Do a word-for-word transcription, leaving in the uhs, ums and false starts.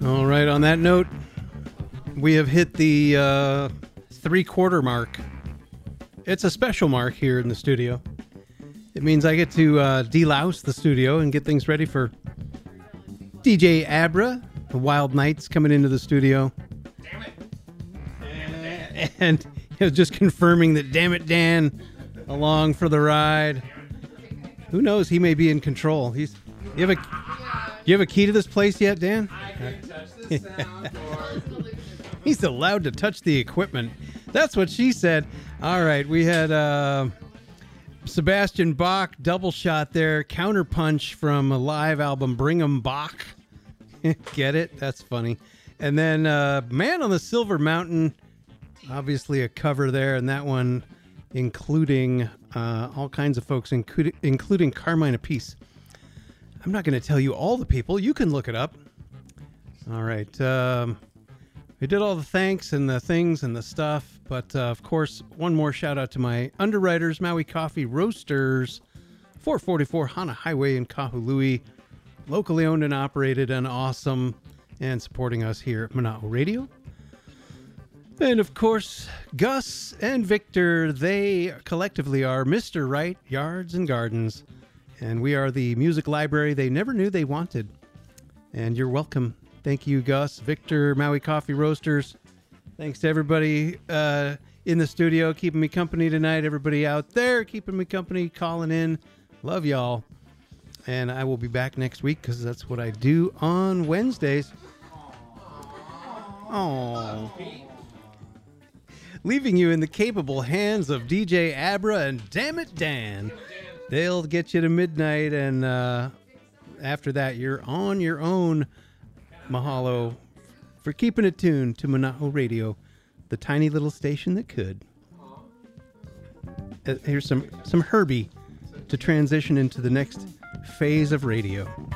All right, on that note, we have hit the uh, three-quarter mark. It's a special mark here in the studio. It means I get to uh, delouse the studio and get things ready for D J Abra, the Wild Knights coming into the studio. Damn it. And you know, just confirming that, damn it, Dan, along for the ride. Who knows? He may be in control. He's. You have a. You have a key to this place yet, Dan? I can touch the soundboard. He's allowed to touch the equipment. That's what she said. All right, we had uh, Sebastian Bach double shot there, counterpunch from a live album, Bring 'em Bach. Get it? That's funny. And then uh, Man on the Silver Mountain, obviously a cover there, and that one including uh, all kinds of folks, including, including Carmine Appice. I'm not going to tell you all the people. You can look it up. All right. Um, we did all the thanks and the things and the stuff. But, uh, of course, one more shout out to my underwriters, Maui Coffee Roasters, four forty-four Hana Highway in Kahului. Locally owned and operated and awesome, and supporting us here at Mana'o Radio. And, of course, Gus and Victor, they collectively are Mister Right Yards and Gardens. And we are the music library they never knew they wanted. And you're welcome. Thank you, Gus, Victor, Maui Coffee Roasters. Thanks to everybody uh, in the studio keeping me company tonight. Everybody out there keeping me company, calling in. Love y'all. And I will be back next week because that's what I do on Wednesdays. Oh, leaving you in the capable hands of D J Abra and Damn It Dan. They'll get you to midnight, and uh, after that, you're on your own. Mahalo for keeping it tuned to Mana'o Radio, the tiny little station that could. Uh, here's some, some Herbie to transition into the next phase of radio.